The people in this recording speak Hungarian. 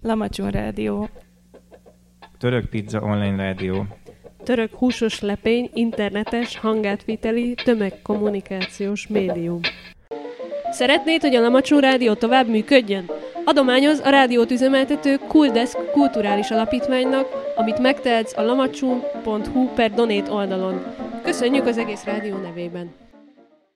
Lamacsun Rádió. Török Pizza Online Rádió. Török húsos lepény, internetes, hangátviteli, tömegkommunikációs médium. Szeretnéd, hogy a Lamacsun Rádió tovább működjön? Adományoz a rádiót üzemeltető Cooldesk kulturális alapítványnak, amit megtehetsz a lamacsun.hu/donate oldalon. Köszönjük az egész rádió nevében!